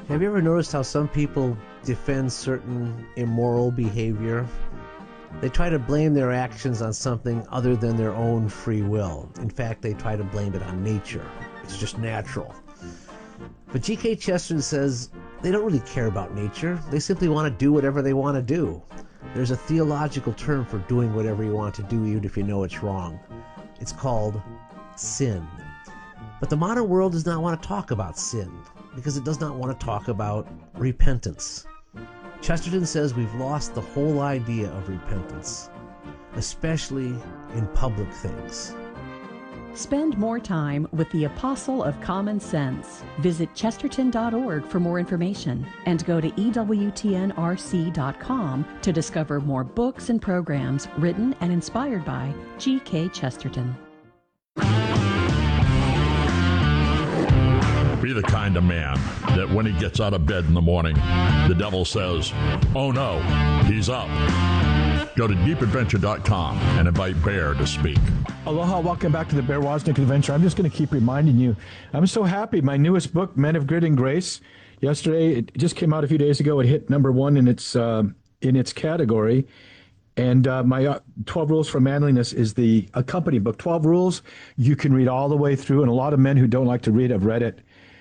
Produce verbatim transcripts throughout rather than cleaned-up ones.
Have you ever noticed how some people defend certain immoral behavior? They try to blame their actions on something other than their own free will. In fact, they try to blame it on nature. It's just natural. But G K Chesterton says they don't really care about nature. They simply want to do whatever they want to do. There's a theological term for doing whatever you want to do, even if you know it's wrong. It's called sin. But the modern world does not want to talk about sin, because it does not want to talk about repentance. Chesterton says we've lost the whole idea of repentance, especially in public things. Spend more time with the Apostle of Common Sense. Visit chesterton dot org for more information and go to E W T N R C dot com to discover more books and programs written and inspired by G K Chesterton. Be the kind of man that when he gets out of bed in the morning, the devil says, "Oh no, he's up." Go to deep adventure dot com and invite Bear to speak. Aloha, welcome back to the Bear Wozniak Adventure. I'm just going to keep reminding you, I'm so happy. My newest book, Men of Grit and Grace, yesterday, it just came out a few days ago. It hit number one in its uh, in its category. And uh, my uh, twelve Rules for Manliness is the accompanying book. twelve Rules you can read all the way through, and a lot of men who don't like to read have read it.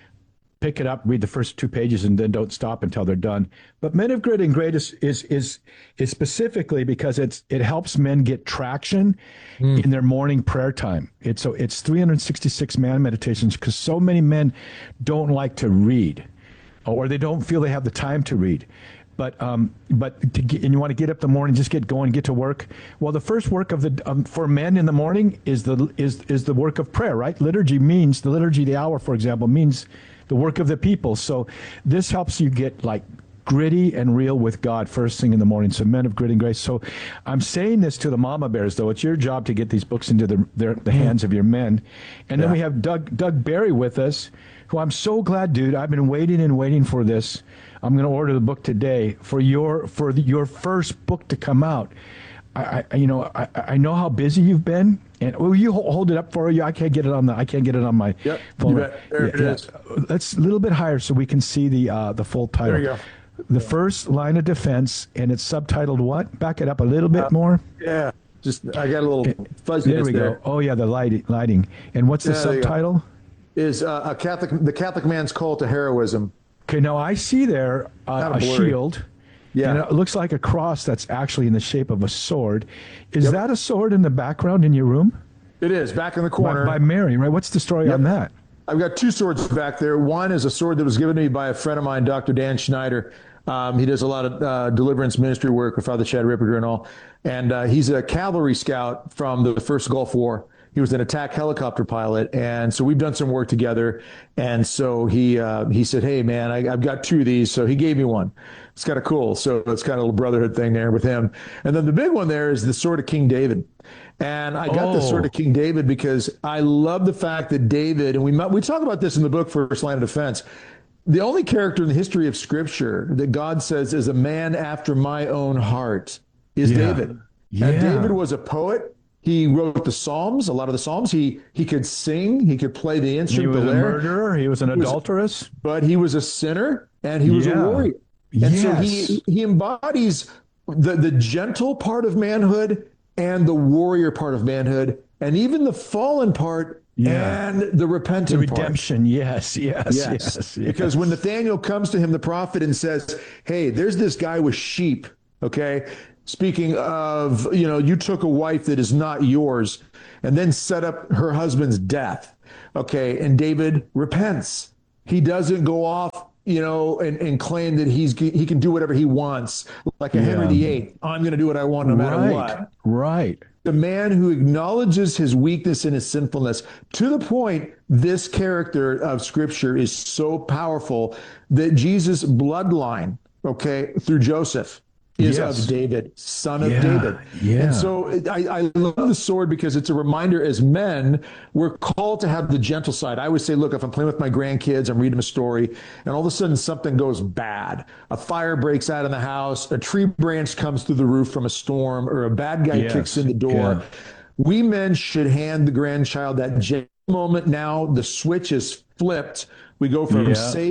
Pick it up, read the first two pages, and then don't stop until they're done. But Men of Grit and Grace is is is specifically because it's it helps men get traction mm. in their morning prayer time. It's so it's three hundred sixty-six man meditations because so many men don't like to read, or they don't feel they have the time to read. But um, but to get, and you want to get up in the morning, just get going, get to work. Well, the first work of the um, for men in the morning is the is is the work of prayer, right? Liturgy means the liturgy, the hour, for example, means the work of the people. So this helps you get like gritty and real with God first thing in the morning. So Men of Grit and Grace. So I'm saying this to the mama bears, though. It's your job to get these books into the their, the hands of your men. And yeah. then we have Doug Doug Barry with us, who I'm so glad, dude. I've been waiting and waiting for this. I'm going to order the book today for your for the, your first book to come out. I, I you know I, I know how busy you've been, and will you hold it up for you? I can't get it on the I can't get it on my yep, phone. You bet. There yeah, it yeah. is. Let's a little bit higher so we can see the uh, the full title. There you go. The first line of defense, and it's subtitled what? Back it up a little bit uh, more. Yeah, just I got a little fuzziness there. We there. go. Oh yeah, the lighting. Lighting. And what's the yeah, subtitle? Is uh, a Catholic the Catholic man's call to heroism. Okay, now I see there uh, a shield. Yeah. And it looks like a cross that's actually in the shape of a sword. Is yep. that a sword in the background in your room? It is, back in the corner. By, by Mary, right? What's the story yep. on that? I've got two swords back there. One is a sword that was given to me by a friend of mine, Doctor Dan Schneider. Um, he does a lot of uh, deliverance ministry work with Father Chad Ripperger and all. And uh, he's a cavalry scout from the first Gulf War. He was an attack helicopter pilot, and so we've done some work together. And so he uh, he said, "Hey, man, I, I've got two of these." So he gave me one. It's kind of cool. So it's kind of a little brotherhood thing there with him. And then the big one there is the sword of King David. And I got oh. the sword of King David because I love the fact that David, and we we talk about this in the book First Line of Defense. The only character in the history of Scripture that God says is a man after my own heart is yeah. David. Yeah. And David was a poet. He wrote the Psalms, a lot of the Psalms. He he could sing. He could play the instrument. He was the a lyre. murderer. He was an he was, adulteress. But he was a sinner, and he was yeah. a warrior. And yes. so he he embodies the, the gentle part of manhood and the warrior part of manhood, and even the fallen part yeah. and the repentant the redemption. Part. Yes, yes, yes, yes. Because when Nathaniel comes to him, the prophet, and says, "Hey, there's this guy with sheep." Okay. Speaking of, you know, you took a wife that is not yours and then set up her husband's death. Okay. And David repents. He doesn't go off, you know, and, and claim that he's he can do whatever he wants. Like a yeah. Henry the Eighth. I'm going to do what I want no matter right. what. Right. The man who acknowledges his weakness and his sinfulness to the point this character of Scripture is so powerful that Jesus' bloodline, okay, through Joseph, is yes. of David, son of yeah, David. Yeah. And so I, I love the sword because it's a reminder as men, we're called to have the gentle side. I always say, look, if I'm playing with my grandkids, I'm reading them a story, and all of a sudden something goes bad. A fire breaks out in the house, a tree branch comes through the roof from a storm, or a bad guy yes. kicks in the door. Yeah. We men should hand the grandchild that gentle moment. Now the switch is flipped. We go from yeah. safe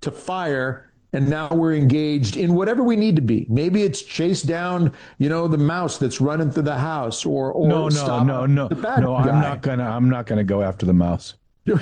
to fire. And now we're engaged in whatever we need to be. Maybe it's chase down, you know, the mouse that's running through the house, or or no, no, stop no, no, the bad no. guy. I'm not gonna. I'm not gonna go after the mouse.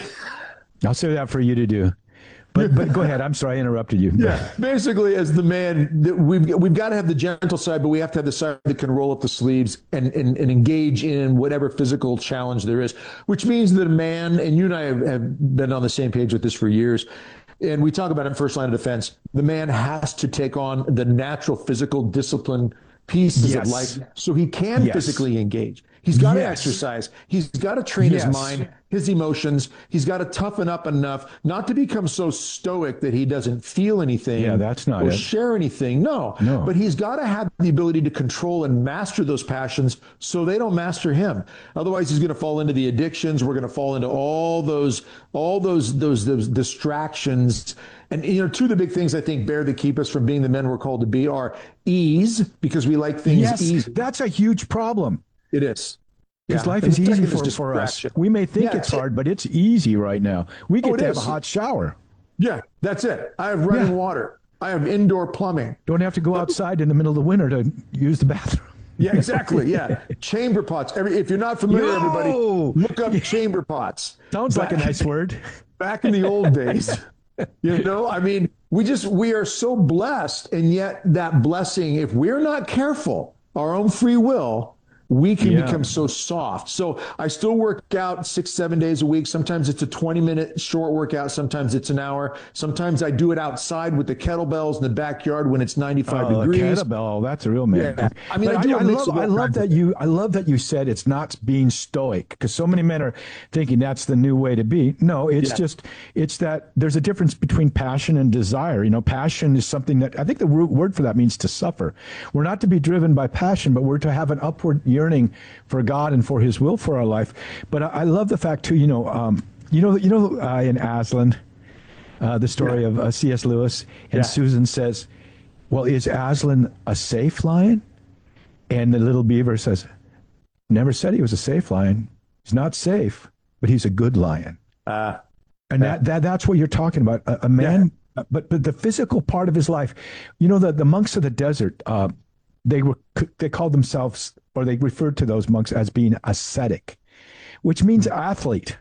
I'll say that for you to do. But but go ahead. I'm sorry I interrupted you. Yeah, basically, as the man, we've we've got to have the gentle side, but we have to have the side that can roll up the sleeves and and, and engage in whatever physical challenge there is. Which means that a man, and you and I have, have been on the same page with this for years. And we talk about it in First Line of Defense. The man has to take on the natural physical discipline pieces yes. of life so he can yes. physically engage. He's got yes. to exercise. He's got to train yes. his mind, his emotions. He's got to toughen up enough not to become so stoic that he doesn't feel anything yeah, that's not or it. share anything. No. no. But he's got to have the ability to control and master those passions so they don't master him. Otherwise, he's going to fall into the addictions. We're going to fall into all those, all those, those, those distractions. And, you know, two of the big things I think, Bear, that keep us from being the men we're called to be are ease, because we like things yes, easy. That's a huge problem. It is. Because Yeah. life And is the easy second is for, for us. distraction. We may think Yeah, it's hard, but it's easy right now. We get Oh, it to have is. a hot shower. Yeah, that's it. I have running Yeah. water. I have indoor plumbing. Don't have to go outside in the middle of the winter to use the bathroom. Yeah, exactly. Yeah. Chamber pots. Every, if you're not familiar, Yo! everybody, look up chamber pots. Sounds like a Back- nice word. Back in the old days, you know, I mean, we just, we are so blessed. And yet that blessing, if we're not careful, our own free will, we can Yeah. become so soft. So I still work out six, seven days a week. Sometimes it's a twenty minute short workout. Sometimes it's an hour. Sometimes I do it outside with the kettlebells in the backyard when it's ninety-five Oh, degrees. kettlebell, that's a real man. Yeah. I mean, But I do a mix love, of all I love kinds that of- you, I love that you said it's not being stoic, because so many men are thinking that's the new way to be. No, it's Yeah. just, it's that there's a difference between passion and desire. You know, passion is something that, I think the root word for that means to suffer. We're not to be driven by passion, but we're to have an upward yearning for God and for His will for our life. But I, I love the fact too, you know, um, you know, you know, uh, in Aslan, uh, the story Yeah. of uh, C S Lewis, and Yeah. Susan says, well, is Aslan a safe lion? And the little beaver says, never said he was a safe lion. He's not safe, but he's a good lion. Uh, And yeah. that, that that's what you're talking about. A, a man, but but the physical part of his life, you know, the, the monks of the desert, uh, they were they called themselves, or they referred to those monks as being ascetic, which means athlete.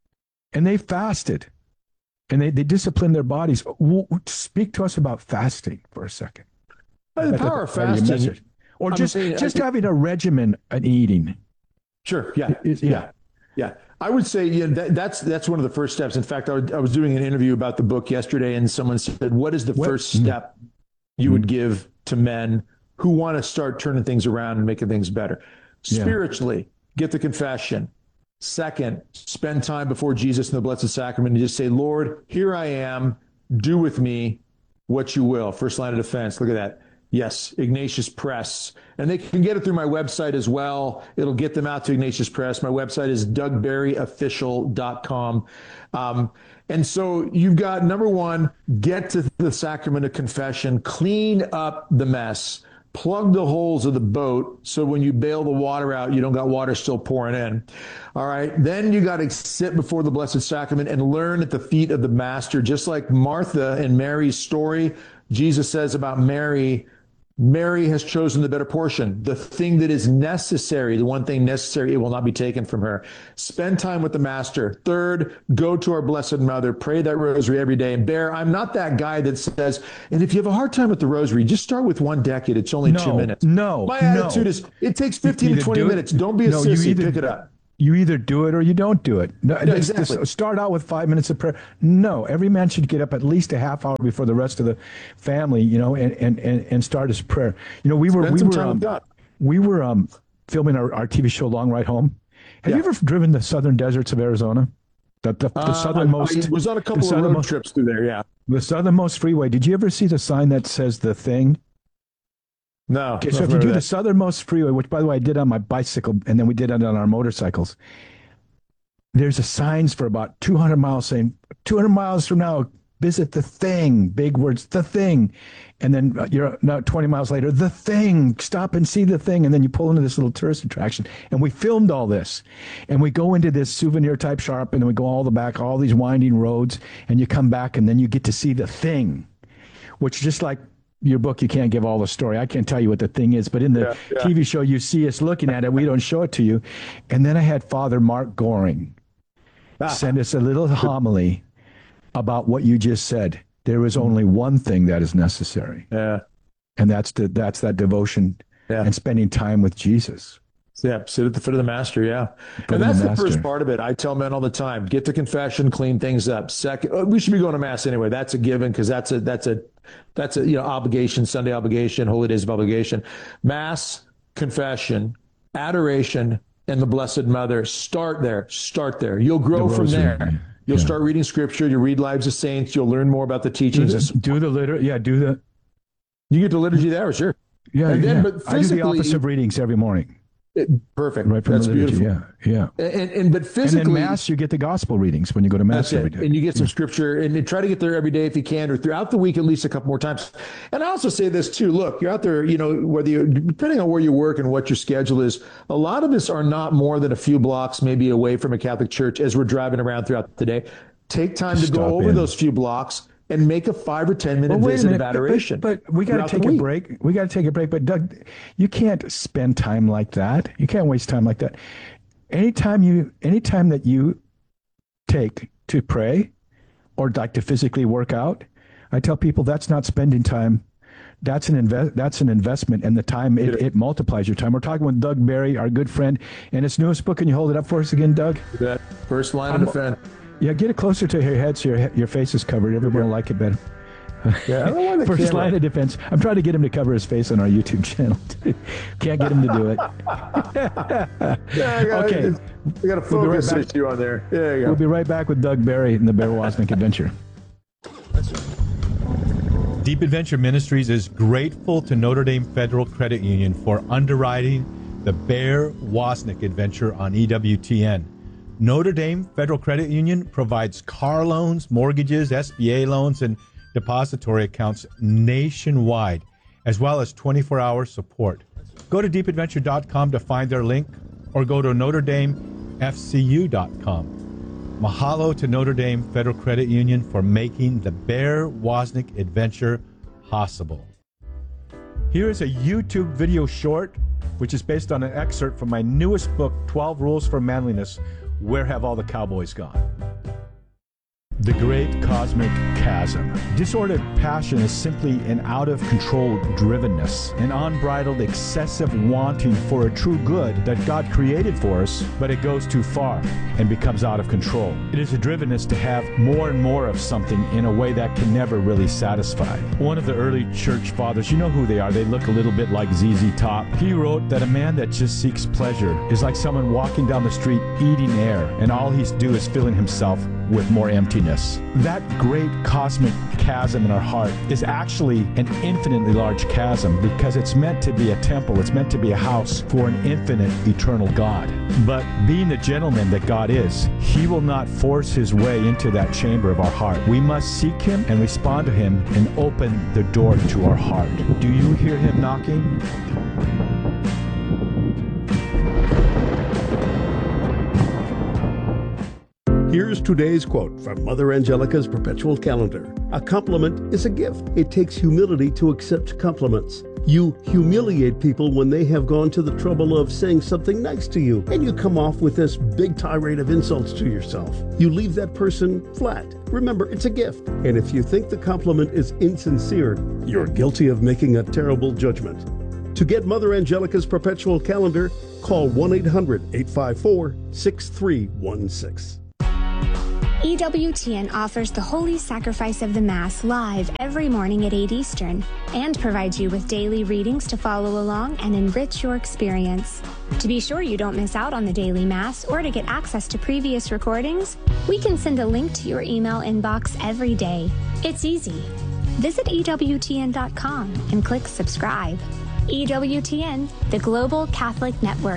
And they fasted, and they, they disciplined their bodies. W- w- Speak to us about fasting for a second. the At power of part your fasting. message. Or I'm just saying- just having a regimen and eating. Sure. Yeah. Is- yeah. yeah. Yeah. I would say yeah, that, that's that's one of the first steps. In fact, I, would, I was doing an interview about the book yesterday, and someone said, "What is the What- first step you would give to men who want to start turning things around and making things better?" Yeah. Spiritually, get the confession. Second, spend time before Jesus in the Blessed Sacrament and just say, "Lord, here I am. Do with me what you will." First Line of Defense. Look at that. Yes, Ignatius Press. And they can get it through my website as well. It'll get them out to Ignatius Press. My website is doug berry official dot com. Um, and so you've got, number one, get to the sacrament of confession, clean up the mess, plug the holes of the boat so when you bail the water out, you don't got water still pouring in. All right. Then you got to sit before the Blessed Sacrament and learn at the feet of the Master, just like Martha in Mary's story. Jesus says about Mary, Mary has chosen the better portion, the thing that is necessary, the one thing necessary, it will not be taken from her. Spend time with the Master. Third, go to our Blessed Mother, pray that rosary every day. And Bear, I'm not that guy that says, and if you have a hard time with the rosary, just start with one decade. It's only No, two minutes. no, My no. attitude is, it takes fifteen to Either twenty do it- minutes. Don't be a No, you sissy. either- Pick it up. You either do it or you don't do it. No, Yeah, just- exactly. just start out with five minutes of prayer. No, every man should get up at least a half hour before the rest of the family, you know, and and and, and start his prayer. You know, we were Spend we some were time um, with God. we were um, filming our, our T V show Long Ride Home. Have Yeah. you ever driven the southern deserts of Arizona? The the, the Uh, southernmost. I was on a the couple of road southernmost, trips through there. Yeah. the southernmost freeway. Did you ever see the sign that says "The Thing"? No. Okay, not so if you familiar do with the that. southernmost freeway, which by the way I did on my bicycle, and then we did it on our motorcycles, there's a signs for about two hundred miles saying two hundred miles from now, visit the thing, big words, the thing. And then you're not twenty miles later, the thing, stop and see the thing. And then you pull into this little tourist attraction. And we filmed all this. And we go into this souvenir type shop, and then we go all the back, all these winding roads, and you come back, and then you get to see the thing, which just like your book, you can't give all the story. I can't tell you what the thing is, but in the yeah, yeah. T V show, you see us looking at it. We don't show it to you. And then I had Father Mark Goring ah. send us a little homily about what you just said. There is only one thing that is necessary. Yeah. And that's the, that's that devotion yeah. and spending time with Jesus. Yeah, sit at the foot of the master, yeah. Foot and that's the, the first part of it. I tell men all the time, get to confession, clean things up. Second, we should be going to mass anyway. That's a given, because that's a that's a that's a you know obligation, Sunday obligation, holy days of obligation. Mass, confession, adoration, and the Blessed Mother. Start there. Start there. You'll grow the from rosary. there. You'll yeah. start reading scripture. You'll read Lives of Saints. You'll learn more about the teachings. Do the, do the litur- yeah, do the. You get the liturgy there, sure. Yeah, and then, yeah. But I do the office of readings every morning. It, perfect. Right from That's the liturgy, beautiful. Yeah, yeah. And, and but physically, and then mass, you get the gospel readings when you go to mass every day, and you get some scripture, and try to get there every day if you can, or throughout the week at least a couple more times. And I also say this too: look, you're out there, you know, whether you, depending on where you work and what your schedule is, a lot of us are not more than a few blocks maybe away from a Catholic church as we're driving around throughout the day. Take time to Stop go over in. those few blocks and make a five or ten minute well, visit minute, of adoration. But, but we got to take a break. We got to take a break. But Doug, you can't spend time like that. You can't waste time like that. Anytime you, anytime that you take to pray or like to physically work out, I tell people that's not spending time. That's an invest. That's an investment, and the time it, it multiplies your time. We're talking with Doug Barry, our good friend, and his newest book. Can you hold it up for us again, Doug? That first line I'm, of defense. Yeah, get it closer to your head so your your face is covered. Everyone will like it better. Yeah, I don't want the First camera. line of defense. I'm trying to get him to cover his face on our YouTube channel. Can't get him to do it. yeah, I got, okay. We got a focus we'll right issue on there. Yeah, you go. We'll be right back with Doug Barry and the Bear Wozniak Adventure. Deep Adventure Ministries is grateful to Notre Dame Federal Credit Union for underwriting the Bear Wozniak Adventure on E W T N. Notre Dame Federal Credit Union provides car loans, mortgages, S B A loans, and depository accounts nationwide, as well as twenty-four hour support. Go to deep adventure dot com to find their link, or go to notre dame f c u dot com. Mahalo to Notre Dame Federal Credit Union for making the Bear Wozniak Adventure possible. Here is a YouTube video short, which is based on an excerpt from my newest book, twelve Rules for Manliness, Where Have All the Cowboys Gone? The Great Cosmic Chasm. Disordered passion is simply an out-of-control drivenness, an unbridled, excessive wanting for a true good that God created for us, but it goes too far and becomes out of control. It is a drivenness to have more and more of something in a way that can never really satisfy. One of the early church fathers, you know who they are, they look a little bit like Z Z Top. He wrote that a man that just seeks pleasure is like someone walking down the street eating air, and all he's do is filling himself with more emptiness. That great cosmic chasm in our heart is actually an infinitely large chasm because it's meant to be a temple, it's meant to be a house for an infinite, eternal God. But being the gentleman that God is, He will not force His way into that chamber of our heart. We must seek Him and respond to Him and open the door to our heart. Do you hear Him knocking? Here's today's quote from Mother Angelica's Perpetual Calendar. A compliment is a gift. It takes humility to accept compliments. You humiliate people when they have gone to the trouble of saying something nice to you, and you come off with this big tirade of insults to yourself. You leave that person flat. Remember, it's a gift. And if you think the compliment is insincere, you're guilty of making a terrible judgment. To get Mother Angelica's Perpetual Calendar, call one eight hundred, eight five four, six three one six. E W T N offers the Holy Sacrifice of the Mass live every morning at eight Eastern and provides you with daily readings to follow along and enrich your experience. To be sure you don't miss out on the daily Mass or to get access to previous recordings, we can send a link to your email inbox every day. It's easy. Visit E W T N dot com and click subscribe. E W T N, the Global Catholic Network.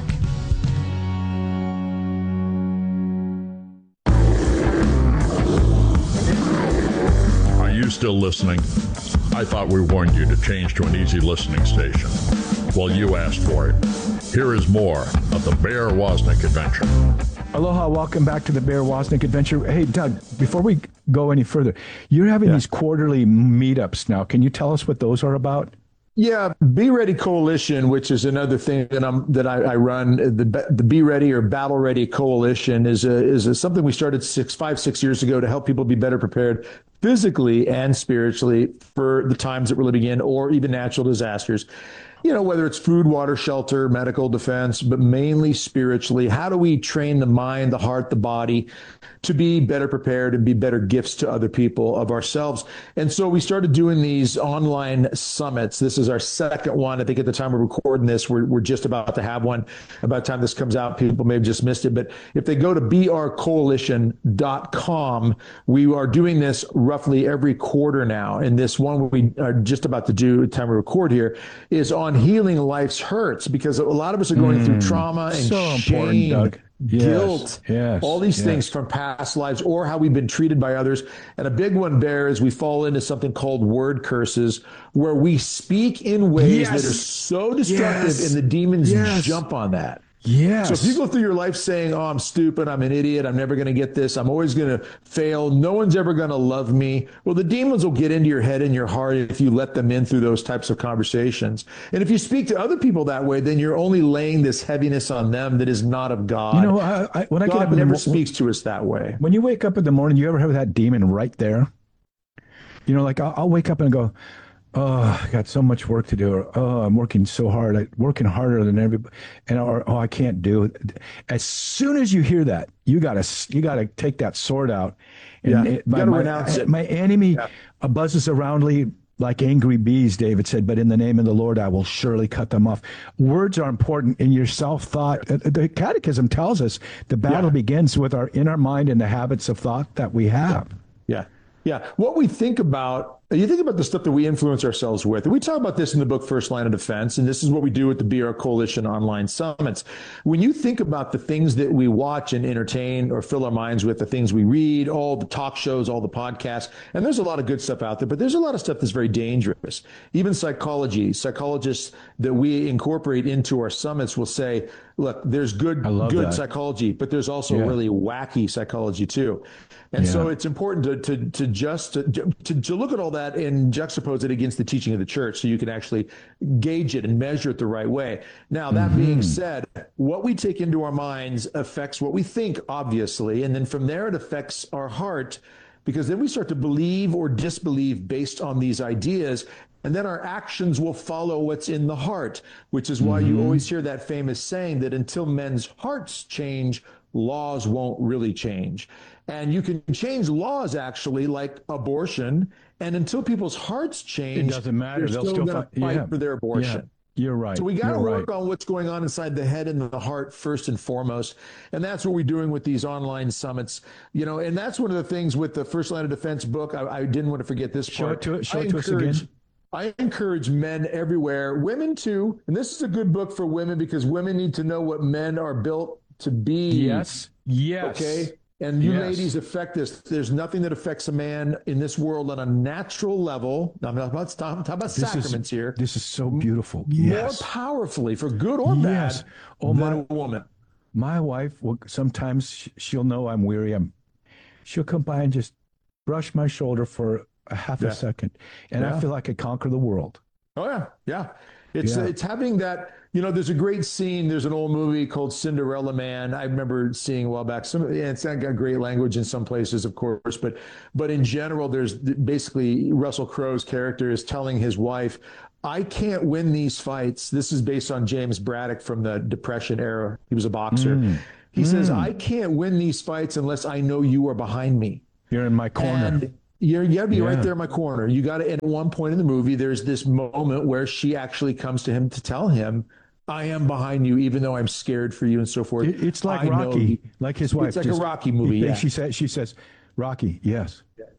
still listening? I thought we warned you to change to an easy listening station. Well, you asked for it. Here is more of the Bear Wozniak Adventure. Aloha, welcome back to the Bear Wozniak Adventure. Hey, Doug, before we go any further, you're having yeah. these quarterly meetups now. Can you tell us what those are about? Yeah, Be Ready Coalition, which is another thing that I'm that I, I run. The the Be Ready or Battle Ready Coalition is a, is a, something we started six five six years ago to help people be better prepared physically and spiritually for the times that we're living in, or even natural disasters. You know, whether it's food, water, shelter, medical defense, but mainly spiritually. How do we train the mind, the heart, the body to be better prepared and be better gifts to other people of ourselves? And so we started doing these online summits. This is our second one. I think at the time we're recording this, we're, we're just about to have one. By the time this comes out, people may have just missed it. But if they go to b r coalition dot com, we are doing this roughly every quarter now. And this one we are just about to do, at the time we record here, is on healing life's hurts, because a lot of us are going mm, through trauma and so shame, Doug. guilt, yes, yes, all these yes. things from past lives or how we've been treated by others. And a big one, Bear, is we fall into something called word curses, where we speak in ways yes. that are so destructive yes. and the demons yes. jump on that. Yes. So if you go through your life saying, oh, I'm stupid, I'm an idiot, I'm never going to get this, I'm always going to fail, no one's ever going to love me, well, the demons will get into your head and your heart if you let them in through those types of conversations. And if you speak to other people that way, then you're only laying this heaviness on them that is not of God. You know, I, I, when I God get up in never the, speaks to us that way. When you wake up in the morning, you ever have that demon right there? You know, like I'll, I'll wake up and go, oh, I got so much work to do. Or, oh, I'm working so hard. I'm working harder than everybody. And or, oh, I can't do it. As soon as you hear that, you gotta you gotta take that sword out. And yeah, it, my, you gotta my, renounce it. My enemy yeah. buzzes around like angry bees, David said, but in the name of the Lord, I will surely cut them off. Words are important in your self-thought. Yeah. The Catechism tells us the battle yeah. begins with our in our mind and the habits of thought that we have. Yeah. Yeah. What we think about, you think about the stuff that we influence ourselves with. And we talk about this in the book, First Line of Defense. And this is what we do at the B R Coalition online summits. When you think about the things that we watch and entertain or fill our minds with, the things we read, all the talk shows, all the podcasts, and there's a lot of good stuff out there, but there's a lot of stuff that's very dangerous. Even psychology, psychologists that we incorporate into our summits will say, look, there's good, good that. psychology, but there's also yeah. really wacky psychology too. And yeah. so it's important to, to, to just to, to, to look at all that and juxtapose it against the teaching of the church so you can actually gauge it and measure it the right way. Now, that mm-hmm. being said, what we take into our minds affects what we think, obviously. And then from there, it affects our heart, because then we start to believe or disbelieve based on these ideas. And then our actions will follow what's in the heart, which is why mm-hmm. you always hear that famous saying that until men's hearts change, laws won't really change. And you can change laws, actually, like abortion. And until people's hearts change, it doesn't matter. They're They'll still, still going to fight, fight yeah. for their abortion. Yeah. You're right. So we got to work right. on what's going on inside the head and the heart first and foremost. And that's what we're doing with these online summits. You know, and that's one of the things with the First Line of Defense book. I, I didn't want to forget this show part. It to, show I it to us again. I encourage men everywhere, women too. And this is a good book for women because women need to know what men are built to be. Yes. Yes. Okay. And you yes. ladies affect this. There's nothing that affects a man in this world on a natural level. I'm not about, I'm talking about this sacraments is, here. This is so beautiful. More Yes. powerfully, for good or yes. bad, oh, than my, a woman. My wife will sometimes she'll know I'm weary. I'm, she'll come by and just brush my shoulder for a half Yeah. a second, and Yeah. I feel like I conquer the world. Oh yeah, yeah. It's Yeah. it's having that. You know, there's a great scene. There's an old movie called Cinderella Man. I remember seeing a while back. Some, yeah, it's not got great language in some places, of course, but but in general, there's basically Russell Crowe's character is telling his wife, "I can't win these fights." This is based on James Braddock from the Depression era. He was a boxer. Mm. He Mm. says, "I can't win these fights unless I know you are behind me. You're in my corner." And You're, you gotta be Yeah. right there in my corner. You gotta, and at one point in the movie, there's this moment where she actually comes to him to tell him, I am behind you, even though I'm scared for you and so forth. It- it's like I know Rocky, you. like his wife. It's like just- a Rocky movie, yeah. She says, she says, Rocky, yes,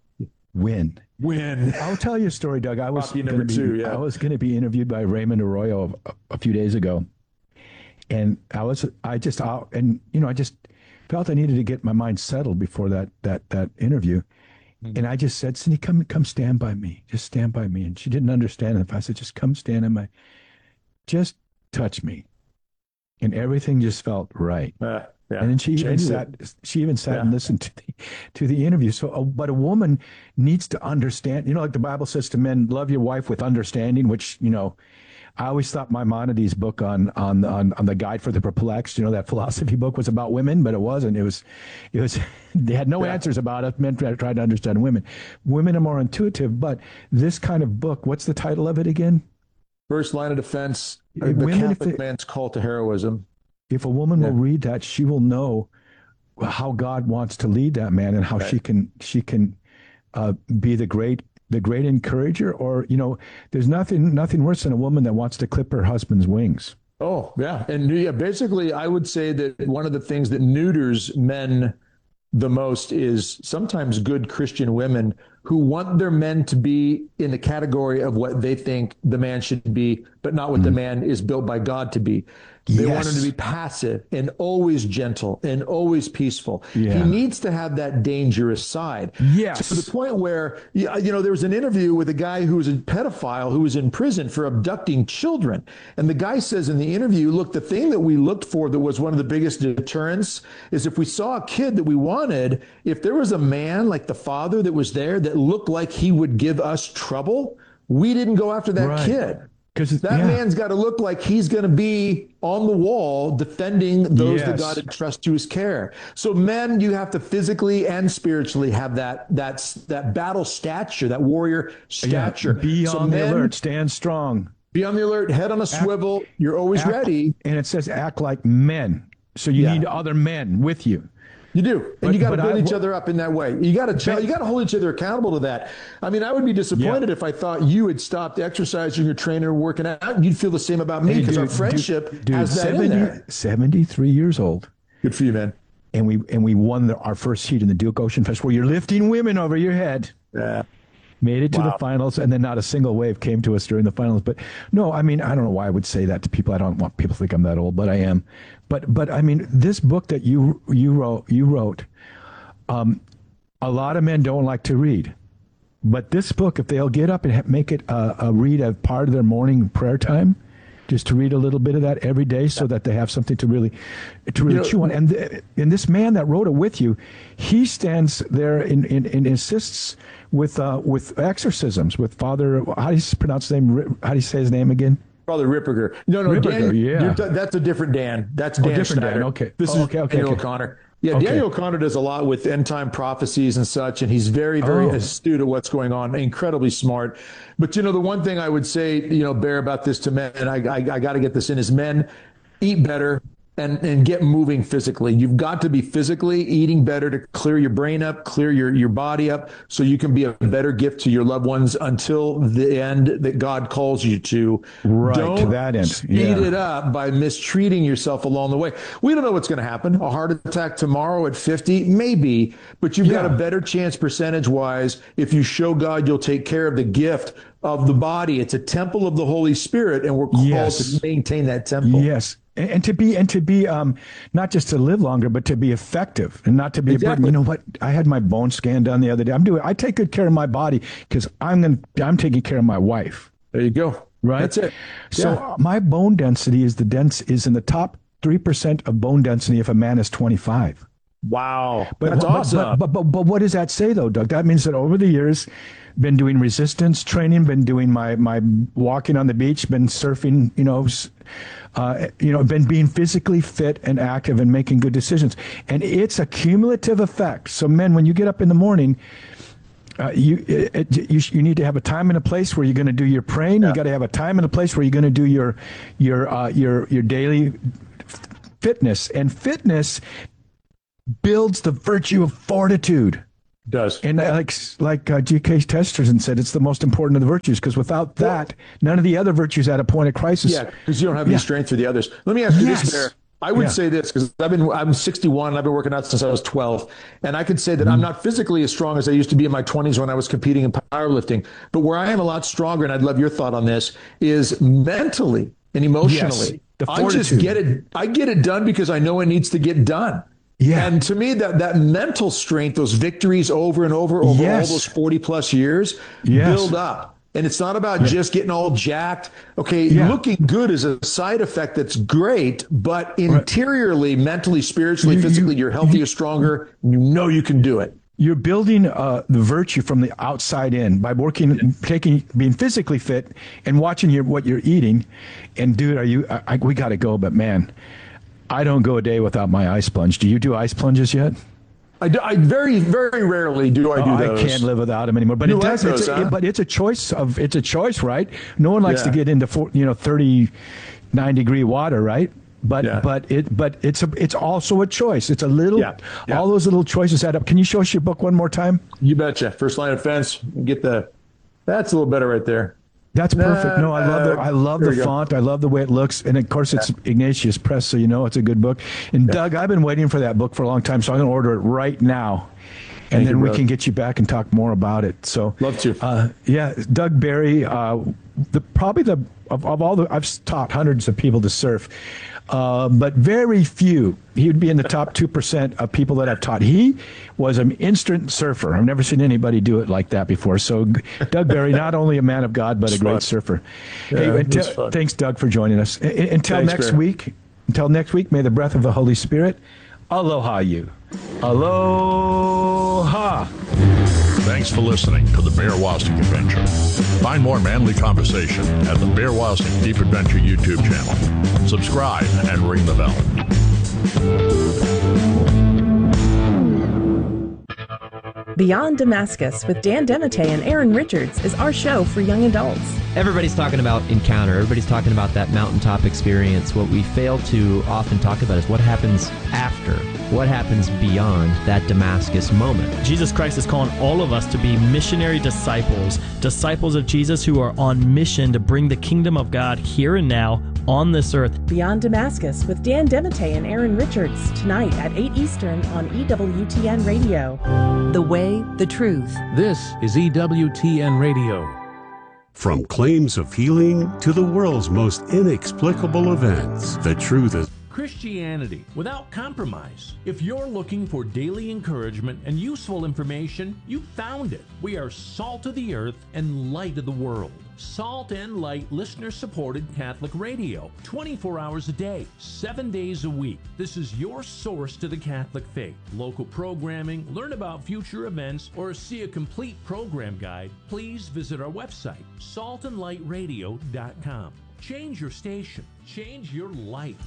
win. Win. I'll tell you a story, Doug. I was Rocky going number to be, two, yeah. I was going to be interviewed by Raymond Arroyo a, a few days ago, and I was, I just, I, and you know, I just felt I needed to get my mind settled before that that that interview, Mm-hmm. And I just said, Cindy, come come stand by me. Just stand by me. And she didn't understand it. I said, just come stand in my, just touch me. And everything just felt right. Uh, yeah. And then she even Changed sat, it. she even sat yeah. and listened to the, to the interview. So, uh, but a woman needs to understand, you know, like the Bible says to men, love your wife with understanding, which, you know, I always thought Maimonides' book on, on on on the Guide for the Perplexed, you know, that philosophy book was about women, but it wasn't. It was, it was. They had no yeah. answers about it. Men tried to understand women. Women are more intuitive, but this kind of book, what's the title of it again? First Line of Defense: The women, Catholic they, Man's Call to Heroism. If a woman yeah. will read that, she will know how God wants to lead that man and how right. she can she can uh, be the great. the great encourager, or, you know, there's nothing, nothing worse than a woman that wants to clip her husband's wings. Oh yeah. And yeah, basically I would say that one of the things that neuters men the most is sometimes good Christian women who want their men to be in the category of what they think the man should be, but not what mm. the man is built by God to be. They yes. want him to be passive and always gentle and always peaceful. Yeah. He needs to have that dangerous side. Yes. To the point where, you know, there was an interview with a guy who was a pedophile who was in prison for abducting children. And the guy says in the interview, look, the thing that we looked for that was one of the biggest deterrents is if we saw a kid that we wanted, if there was a man like the father that was there that looked like he would give us trouble, we didn't go after that right. kid. Because that yeah. man's got to look like he's going to be on the wall defending those yes. that God entrusts to his care. So men, you have to physically and spiritually have that that's that battle stature, that warrior stature. Yeah. Be so on men, the alert, stand strong. Be on the alert, head on a act, swivel. You're always act, ready. And it says act like men. So you yeah. need other men with you. You do, and but, you got to build I, each other up in that way. You got to tell, you got to hold each other accountable to that. I mean, I would be disappointed yeah. if I thought you had stopped exercising, your trainer, working out, and you'd feel the same about me because hey, our friendship dude, dude, has that seventy, in there. seventy-three years old. Good for you, man. And we and we won the, our first heat in the Duke Ocean Fest, where you're lifting women over your head. Yeah. Made it to wow. the finals, and then not a single wave came to us during the finals. But no, I mean, I don't know why I would say that to people. I don't want people to think I'm that old, but I am. But but I mean, this book that you you wrote you wrote. Um, a lot of men don't like to read, but this book, if they'll get up and ha- make it a, a read as part of their morning prayer time, just to read a little bit of that every day, so that they have something to really, to really you know, chew on. And th- and this man that wrote it with you, he stands there and, and, and assists with uh, with exorcisms with Father. How do you pronounce his name? How do you say his name again? Father Ripperger. No, no, Ripperger, Dan, yeah. T- that's a different Dan. That's Dan oh, different Schneider. Dan. Okay. This oh, is okay, okay, Daniel okay. O'Connor. Yeah, okay. Daniel O'Connor does a lot with end time prophecies and such, and he's very, very oh. astute at what's going on, incredibly smart. But, you know, the one thing I would say, you know, Bear, about this to men, and I, I, I got to get this in, is men eat better and, and get moving physically. You've got to be physically eating better to clear your brain up, clear your, your body up, so you can be a better gift to your loved ones until the end that God calls you to. Right, don't to that end. speed yeah. it up by mistreating yourself along the way. We don't know what's going to happen. A heart attack tomorrow at fifty, maybe, but you've yeah. got a better chance percentage-wise if you show God you'll take care of the gift of the body. It's a temple of the Holy Spirit, and we're called yes. to maintain that temple. Yes. And, and to be, and to be, um, not just to live longer, but to be effective and not to be exactly. a burden. You know what? I had my bone scan done the other day. I'm doing, I take good care of my body because I'm going to, I'm taking care of my wife. There you go. Right. That's it. So yeah. my bone density is the dense is in the top three percent of bone density if a man is twenty-five. Wow. But, That's but, awesome. But, but, but, but what does that say though, Doug? That means that over the years, been doing resistance training, been doing my, my walking on the beach, been surfing, you know, uh, you know, been being physically fit and active and making good decisions. And it's a cumulative effect. So men, when you get up in the morning, uh, you, it, it, you you need to have a time and a place where you're going to do your praying. Yeah. You got to have a time and a place where you're going to do your, your, uh, your, your daily fitness. And fitness builds the virtue of fortitude. Does. And like like uh, G K Chesterton said, it's the most important of the virtues, because without that, none of the other virtues at a point of crisis. Yeah, because you don't have any yeah. strength for the others. Let me ask you yes. this, Bear. I would yeah. say this, because I've been I'm sixty-one and I've been working out since I was twelve, and I could say that mm-hmm. I'm not physically as strong as I used to be in my twenties when I was competing in powerlifting. But where I am a lot stronger, and I'd love your thought on this, is mentally and emotionally. Yes. The I just get it. I get it done because I know it needs to get done. Yeah. And to me, that, that mental strength, those victories over and over, over Yes. all those forty plus years, Yes. build up. And it's not about Yeah. just getting all jacked. Okay, Yeah. looking good is a side effect that's great, but interiorly, mentally, spiritually, You- physically, you- you're healthier, stronger. You know you can do it. You're building uh, the virtue from the outside in by working, taking, being physically fit, and watching your what you're eating. And dude, are you? I, I, we got to go, but man, I don't go a day without my ice plunge. Do you do ice plunges yet? I, do, I very, very rarely do I do Oh, those. I can't live without them anymore. But You it like does. It's those, a, huh? it- but it's a choice of. It's a choice, right? No one likes Yeah. to get into four, you know thirty-nine degree water, right? But Yeah. but it but it's a it's also a choice. It's a little. Yeah. Yeah. All those little choices add up. Can you show us your book one more time? You betcha. First line of fence. Get the. That's a little better right there. That's perfect. No, I love the I love There the you go. font. I love the way it looks, and of course it's Ignatius Press, so you know it's a good book. And Doug, I've been waiting for that book for a long time, so I'm going to order it right now, and Thank then you, we brother. can get you back and talk more about it. So Love to. Uh, yeah, Doug Barry, uh, the probably the of, of all the I've taught hundreds of people to surf. Uh, but very few. He would be in the top two percent of people that I've taught. He was an instant surfer. I've never seen anybody do it like that before. So, Doug Barry, not only a man of God, but a great fun. surfer. Yeah, hey, it's until, fun. thanks, Doug, for joining us. I- I- Until Thanks, next Barry. week. Until next week. May the breath of the Holy Spirit aloha you. Aloha. Thanks for listening to the Bear Wozniak Adventure. Find more manly conversation at the Bear Wozniak Deep Adventure YouTube channel. Subscribe and ring the bell. Beyond Damascus with Dan Demite and Aaron Richards is our show for young adults. Everybody's talking about encounter. Everybody's talking about that mountaintop experience. What we fail to often talk about is what happens after. What happens beyond that Damascus moment. Jesus Christ is calling all of us to be missionary disciples, disciples of Jesus who are on mission to bring the kingdom of God here and now on this earth. Beyond Damascus with Dan Demite and Aaron Richards tonight at eight Eastern on E W T N Radio. The Way, the Truth. This is E W T N Radio. From claims of healing to the world's most inexplicable events, the truth is Christianity without compromise. If you're looking for daily encouragement and useful information, you found it. We are salt of the earth and light of the world. Salt and Light listener-supported Catholic radio, twenty-four hours a day, seven days a week. This is your source to the Catholic faith. Local programming, learn about future events, or see a complete program guide, please visit our website, salt and light radio dot com. Change your station. Change your life.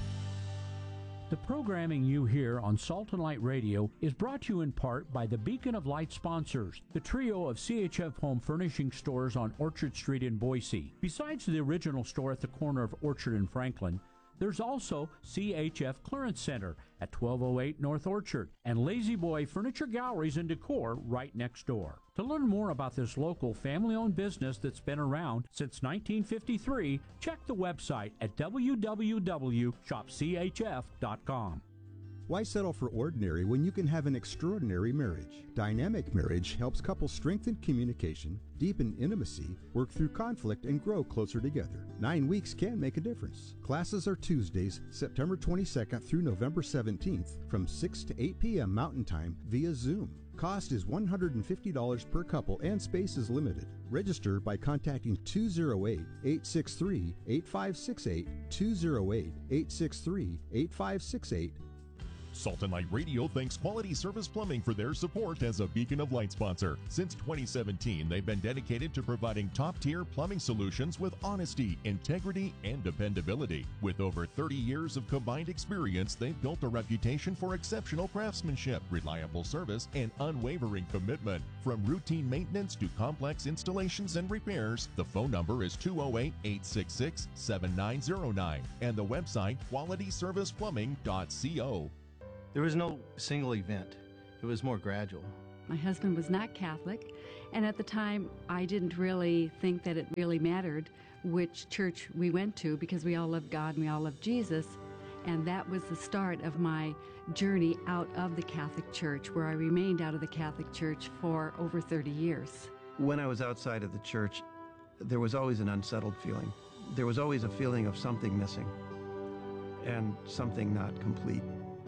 The programming you hear on Salt and Light Radio is brought to you in part by the Beacon of Light sponsors, the trio of C H F home furnishing stores on Orchard Street in Boise. Besides the original store at the corner of Orchard and Franklin, there's also C H F Clearance Center at twelve oh eight North Orchard and Lazy Boy Furniture Galleries and Decor right next door. To learn more about this local family-owned business that's been around since nineteen fifty-three, check the website at w w w dot shop c h f dot com. Why settle for ordinary when you can have an extraordinary marriage? Dynamic Marriage helps couples strengthen communication, deepen intimacy, work through conflict, and grow closer together. Nine weeks can make a difference. Classes are Tuesdays, September twenty-second through November seventeenth from six to eight p.m. Mountain Time via Zoom. Cost is one hundred fifty dollars per couple and space is limited. Register by contacting two oh eight, eight six three, eight five six eight, two oh eight, eight six three, eight five six eight. Salt and Light Radio thanks Quality Service Plumbing for their support as a Beacon of Light sponsor. Since twenty seventeen, they've been dedicated to providing top-tier plumbing solutions with honesty, integrity, and dependability. With over thirty years of combined experience, they've built a reputation for exceptional craftsmanship, reliable service, and unwavering commitment. From routine maintenance to complex installations and repairs, the phone number is two oh eight, eight six six, seven nine oh nine and the website quality service plumbing dot co. There was no single event. It was more gradual. My husband was not Catholic, and at the time I didn't really think that it really mattered which church we went to because we all loved God and we all loved Jesus, and that was the start of my journey out of the Catholic Church, where I remained out of the Catholic Church for over thirty years. When I was outside of the church, there was always an unsettled feeling. There was always a feeling of something missing and something not complete.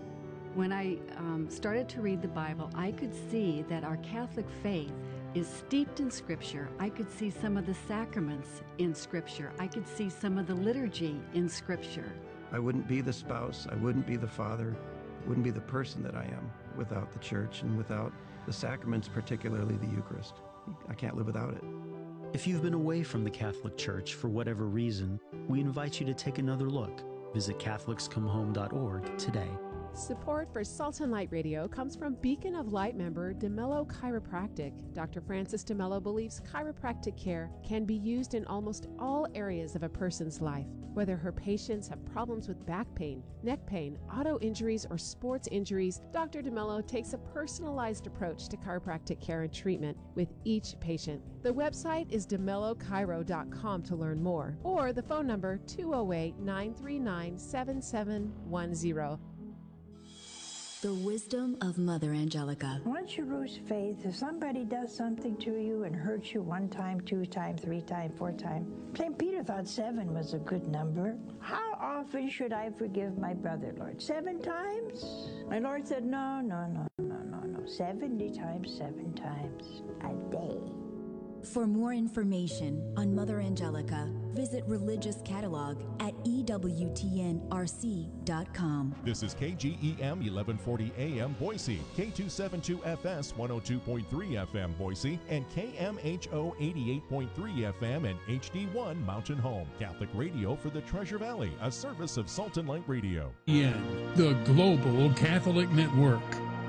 When I um, started to read the Bible, I could see that our Catholic faith is steeped in Scripture. I could see some of the sacraments in Scripture. I could see some of the liturgy in Scripture. I wouldn't be the spouse, I wouldn't be the father, wouldn't be the person that I am without the church and without the sacraments, particularly the Eucharist. I can't live without it. If you've been away from the Catholic Church for whatever reason, we invite you to take another look. Visit Catholics Come Home dot org today. Support for Salt and Light Radio comes from Beacon of Light member DeMello Chiropractic. Doctor Francis DeMello believes chiropractic care can be used in almost all areas of a person's life. Whether her patients have problems with back pain, neck pain, auto injuries, or sports injuries, Doctor DeMello takes a personalized approach to chiropractic care and treatment with each patient. The website is de mello chiro dot com to learn more, or the phone number two oh eight, nine three nine, seven seven one zero. The wisdom of Mother Angelica. Once you lose faith, if somebody does something to you and hurts you one time, two times, three times, four times, Saint Peter thought seven was a good number. How often should I forgive my brother, Lord? Seven times? My Lord said, no, no, no, no, no, no. Seventy times, seven times a day. For more information on Mother Angelica, visit Religious Catalog at E W T N R C dot com. This is K G E M eleven forty A M Boise, K two seventy-two F S one oh two point three F M Boise, and K M H O eighty-eight point three F M and H D one Mountain Home. Catholic radio for the Treasure Valley, a service of Salt and Light Radio. In the Global Catholic Network.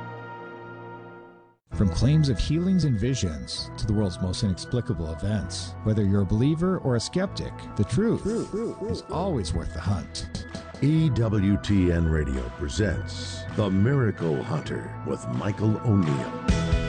From claims of healings and visions to the world's most inexplicable events, whether you're a believer or a skeptic, the truth is always worth the hunt. E W T N Radio presents The Miracle Hunter with Michael O'Neill.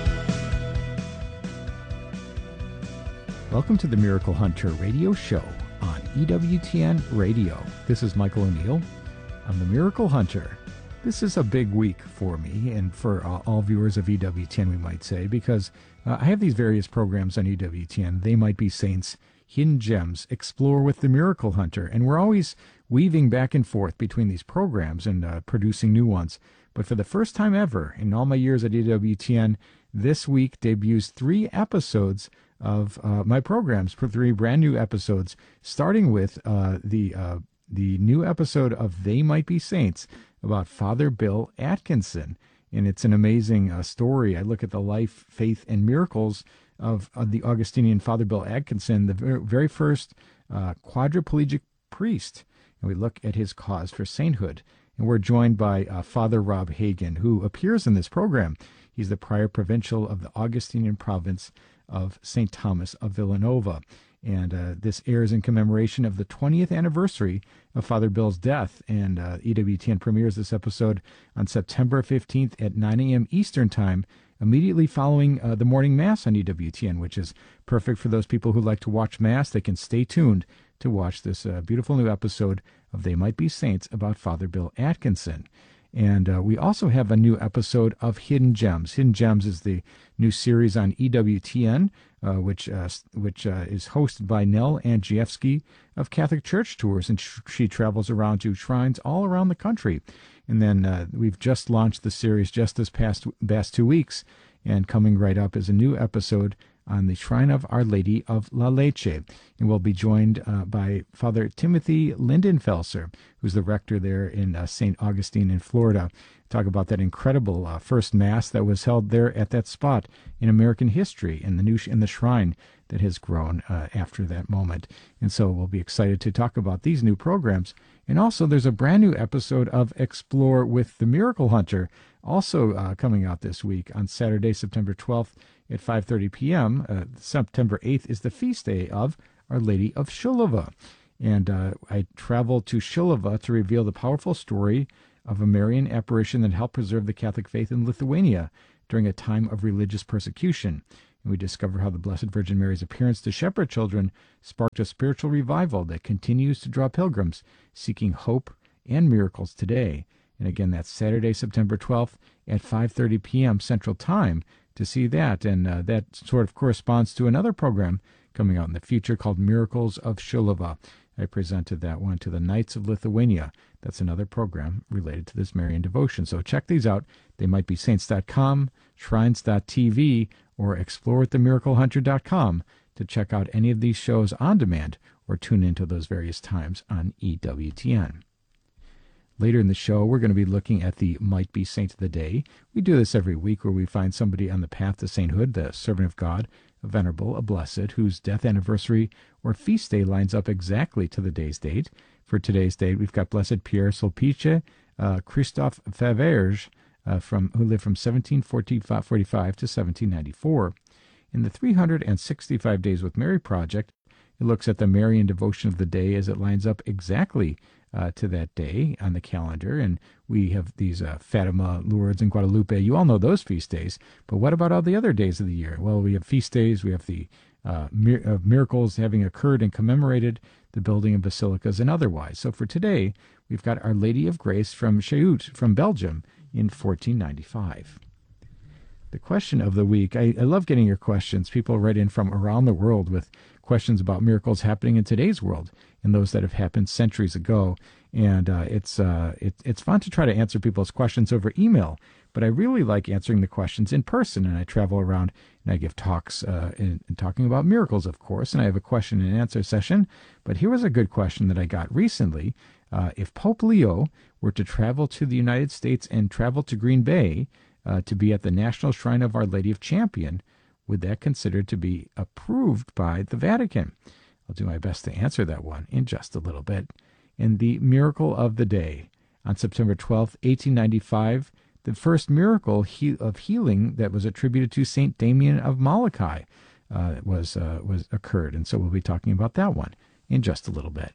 Welcome to the Miracle Hunter radio show on E W T N Radio. This is Michael O'Neill. I'm the Miracle Hunter. This is a big week for me and for uh, all viewers of E W T N, we might say, because uh, I have these various programs on E W T N. They Might Be Saints, Hidden Gems, Explore with the Miracle Hunter, and we're always weaving back and forth between these programs and uh, producing new ones. But for the first time ever in all my years at E W T N, this week debuts three episodes of uh, my programs, for three brand new episodes, starting with uh, the uh, the new episode of They Might Be Saints, about Father Bill Atkinson. And it's an amazing uh, story. I look at the life, faith, and miracles of, of the Augustinian Father Bill Atkinson, the very, very first uh, quadriplegic priest. And we look at his cause for sainthood. And we're joined by uh, Father Rob Hagen, who appears in this program. He's the prior provincial of the Augustinian province of Saint Thomas of Villanova. And uh, this airs in commemoration of the twentieth anniversary of Father Bill's death. And uh, E W T N premieres this episode on September fifteenth at nine a.m. Eastern Time, immediately following uh, the morning Mass on E W T N, which is perfect for those people who like to watch Mass. They can stay tuned to watch this uh, beautiful new episode of They Might Be Saints about Father Bill Atkinson. And uh, we also have a new episode of Hidden Gems. Hidden Gems is the new series on E W T N, uh, which uh, which uh, is hosted by Nell Andrzejewski of Catholic Church Tours, and sh- she travels around to shrines all around the country. And then uh, we've just launched the series just this past past two weeks, and coming right up is a new episode on the Shrine of Our Lady of La Leche. And we'll be joined uh, by Father Timothy Lindenfelser, who's the rector there in uh, Saint Augustine in Florida. Talk about that incredible uh, first Mass that was held there at that spot in American history, and the new sh- in the shrine that has grown uh, after that moment. And so we'll be excited to talk about these new programs. And also there's a brand new episode of Explore with the Miracle Hunter, also uh, coming out this week on Saturday, September twelfth at five thirty p.m. Uh, September eighth is the feast day of Our Lady of Shilova. And uh, I traveled to Shilova to reveal the powerful story of a Marian apparition that helped preserve the Catholic faith in Lithuania during a time of religious persecution. And we discover how the Blessed Virgin Mary's appearance to shepherd children sparked a spiritual revival that continues to draw pilgrims seeking hope and miracles today. And again, that's Saturday, September twelfth at five thirty p.m. Central Time to see that. And uh, that sort of corresponds to another program coming out in the future called Miracles of Shilova. I presented that one to the Knights of Lithuania. That's another program related to this Marian devotion. So check these out. They might be saints dot com, shrines dot t v, or explore at the miracle hunter dot com to check out any of these shows on demand or tune into those various times on E W T N. Later in the show, we're going to be looking at the Might Be Saint of the Day. We do this every week where we find somebody on the path to sainthood, the servant of God, a venerable, a blessed, whose death anniversary or feast day lines up exactly to the day's date. For today's date, we've got Blessed Pierre Sulpice, uh, Christophe Faverges, uh, from, who lived from seventeen forty-five to seventeen ninety-four. In the three hundred sixty-five Days with Mary project, it looks at the Marian devotion of the day as it lines up exactly uh, to that day on the calendar. And we have these uh, Fatima, Lourdes, and Guadalupe. You all know those feast days. But what about all the other days of the year? Well, we have feast days. We have the uh, mir- uh, miracles having occurred and commemorated, the building of basilicas and otherwise. So for today, we've got Our Lady of Grace from Chaout, from Belgium, in fourteen ninety-five. The question of the week, I, I love getting your questions. People write in from around the world with questions about miracles happening in today's world and those that have happened centuries ago. And uh, it's uh, it, it's fun to try to answer people's questions over email, but I really like answering the questions in person. And I travel around and I give talks uh, and, and talking about miracles, of course, and I have a question and answer session. But here was a good question that I got recently. Uh, if Pope Leo were to travel to the United States and travel to Green Bay, Uh, to be at the National Shrine of Our Lady of Champion, would that considered to be approved by the Vatican? I'll do my best to answer that one in just a little bit. And the miracle of the day. On September twelfth, eighteen ninety-five, the first miracle he- of healing that was attributed to Saint Damien of Molokai uh, was, uh, was occurred. And so we'll be talking about that one in just a little bit.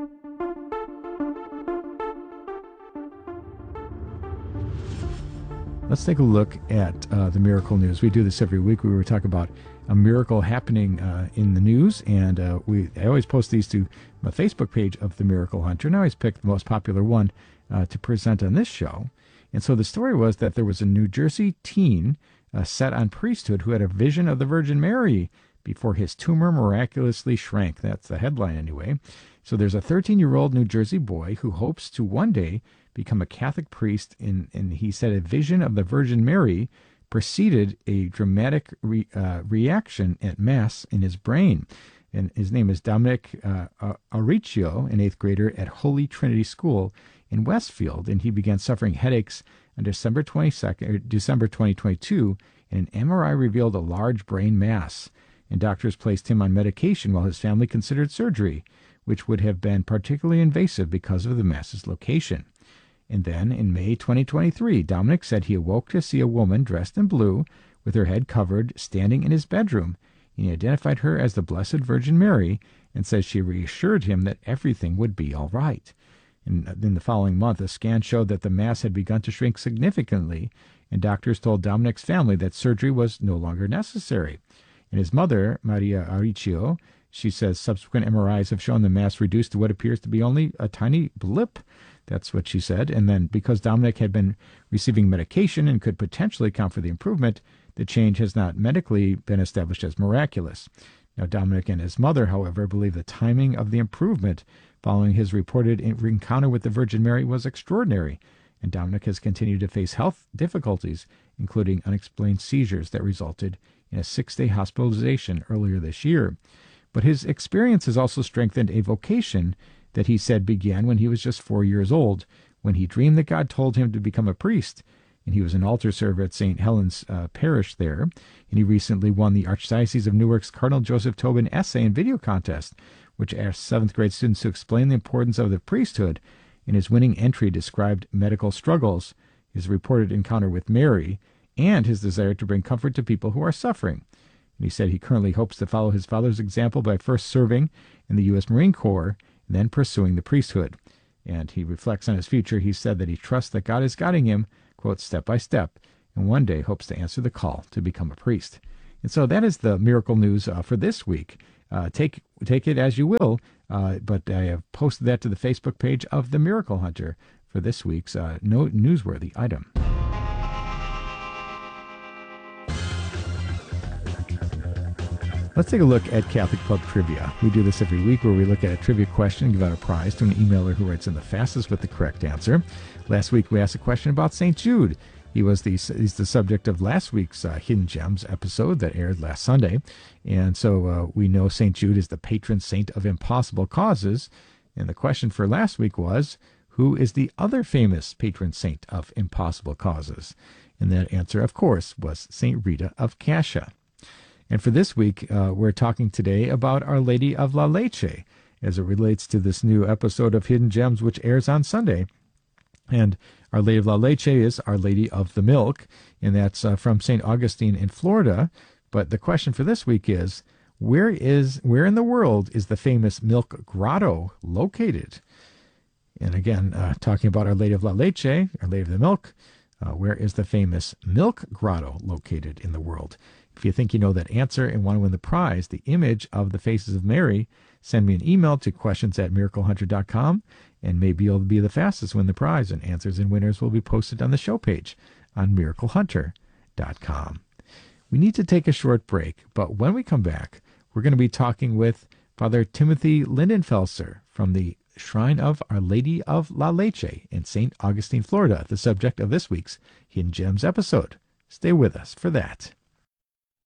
Let's take a look at uh, the miracle news. We do this every week. We were talking about a miracle happening uh, in the news, and uh, we I always post these to my Facebook page of the Miracle Hunter, and I always pick the most popular one uh, to present on this show. And so the story was that there was a New Jersey teen uh, set on priesthood who had a vision of the Virgin Mary before his tumor miraculously shrank. That's the headline anyway. So there's a thirteen-year-old New Jersey boy who hopes to one day become a Catholic priest, and, and he said a vision of the Virgin Mary preceded a dramatic re, uh, reaction at Mass in his brain. And his name is Dominic uh, Auricchio, an eighth grader at Holy Trinity School in Westfield, and he began suffering headaches on December twenty-second, or December twenty twenty-two, and an M R I revealed a large brain mass. And doctors placed him on medication while his family considered surgery, which would have been particularly invasive because of the mass's location. And then, in May twenty twenty-three, Dominic said he awoke to see a woman dressed in blue with her head covered standing in his bedroom. He identified her as the Blessed Virgin Mary and says she reassured him that everything would be all right. And in the following month, a scan showed that the mass had begun to shrink significantly, and doctors told Dominic's family that surgery was no longer necessary. And his mother, Maria Auricchio, she says subsequent M R Is have shown the mass reduced to what appears to be only a tiny blip. That's what she said. And then because Dominic had been receiving medication and could potentially account for the improvement, the change has not medically been established as miraculous. Now, Dominic and his mother, however, believe the timing of the improvement following his reported encounter with the Virgin Mary was extraordinary, and Dominic has continued to face health difficulties, including unexplained seizures that resulted in a six-day hospitalization earlier this year. But his experience has also strengthened a vocation that he said began when he was just four years old, when he dreamed that God told him to become a priest. And he was an altar server at Saint Helen's uh, Parish there. And he recently won the Archdiocese of Newark's Cardinal Joseph Tobin Essay and Video Contest, which asked seventh grade students to explain the importance of the priesthood. And his winning entry described medical struggles, his reported encounter with Mary, and his desire to bring comfort to people who are suffering. And he said he currently hopes to follow his father's example by first serving in the U S Marine Corps and then pursuing the priesthood. And he reflects on his future. He said that he trusts that God is guiding him, quote, step by step, and one day hopes to answer the call to become a priest. And so that is the miracle news uh, for this week. Uh, take take it as you will, uh, but I have posted that to the Facebook page of The Miracle Hunter for this week's uh, no newsworthy item. Let's take a look at Catholic Pub Trivia. We do this every week where we look at a trivia question and give out a prize to an emailer who writes in the fastest with the correct answer. Last week we asked a question about Saint Jude. He was the he's the subject of last week's uh, Hidden Gems episode that aired last Sunday. And so uh, we know Saint Jude is the patron saint of impossible causes. And the question for last week was, who is the other famous patron saint of impossible causes? And that answer, of course, was Saint Rita of Cascia. And for this week, uh, we're talking today about Our Lady of La Leche, as it relates to this new episode of Hidden Gems, which airs on Sunday. And Our Lady of La Leche is Our Lady of the Milk, and that's uh, from Saint Augustine in Florida. But the question for this week is, where is where in the world is the famous Milk Grotto located? And again, uh, talking about Our Lady of La Leche, Our Lady of the Milk, uh, where is the famous Milk Grotto located in the world? If you think you know that answer and want to win the prize, the image of the faces of Mary, send me an email to questions at miracle hunter dot com, and maybe you'll be the fastest to win the prize, and answers and winners will be posted on the show page on miracle hunter dot com. We need to take a short break, but when we come back, we're going to be talking with Father Timothy Lindenfelser from the Shrine of Our Lady of La Leche in Saint Augustine, Florida, the subject of this week's Hidden Gems episode. Stay with us for that.